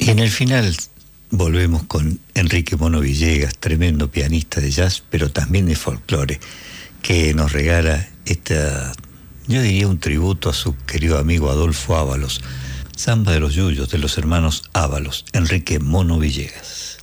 Y en el final volvemos con Enrique Mono Villegas, tremendo pianista de jazz, pero también de folclore, que nos regala yo diría un tributo a su querido amigo Adolfo Ábalos, Samba de los Yuyos, de los hermanos Ábalos, Enrique Mono Villegas.